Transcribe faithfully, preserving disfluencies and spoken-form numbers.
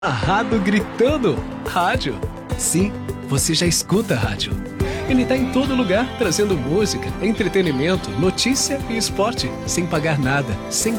Arrado gritando. Rádio. Sim, você já escuta rádio. Ele tá em todo lugar, trazendo música, entretenimento, notícia e esporte, sem pagar nada, sem